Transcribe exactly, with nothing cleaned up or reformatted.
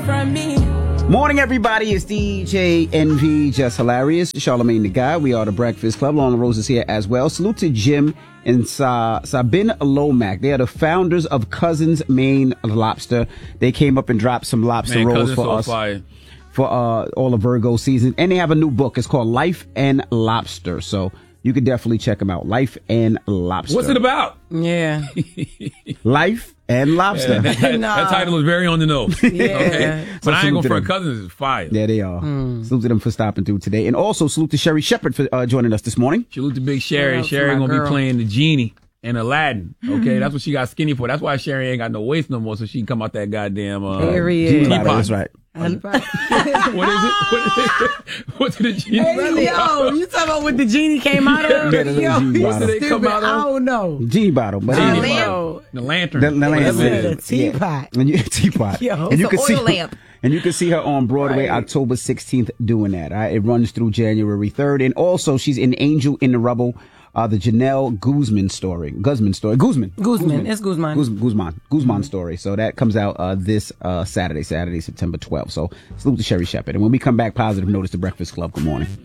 from me. Morning, everybody. It's D J N V, Just Hilarious. Charlamagne the Guy. We are the Breakfast Club. Lauren Rose is here as well. Salute to Jim and Sa- Sabine Lomack. They are the founders of Cousins Maine Lobster. They came up and dropped some lobster Man, rolls for so us fire. for uh, all of Virgo season. And they have a new book. It's called Life and Lobster. So you could definitely check them out. Life and Lobster. What's it about? Yeah. Life and Lobster. Yeah, that, that, Nah. that title is very on the nose. Yeah. Okay? But So I ain't salute going to for a them. Cousins is fire. There they are. Salute to them for stopping through today. And also salute to Sherry Shepard for uh, joining us this morning. Salute to Big Sherry. Shout out to Sherry my gonna girl. be playing the genie in Aladdin. Okay, that's what she got skinny for. That's why Sherry ain't got no waist no more, so she can come out that goddamn uh, Period. Genie teapot. Bottle, that's right. What is it? What is it? What's the genie? Hey, yo, you talking about what the genie came out of? Yeah, the little Yo, genie you bottle. They come stupid. out I of? don't know. Genie bottle. But Genie anyway. bottle. The lantern. The, the lantern. said yeah. a teapot. Yeah. And you, teapot. Yo, and it's you an can see oil lamp. And you can see her on Broadway Right. October sixteenth doing that. All right? It runs through January third. And also, she's in Angel in the Rubble, uh, the Janelle Guzman story. Guzman story. Guzman. Guzman. It's Guzman. Guz- Guzman. Guzman story. So that comes out uh, this uh, Saturday, Saturday, September twelfth. So salute to Sherry Shepard. And when we come back, positive notice to Breakfast Club. Good morning.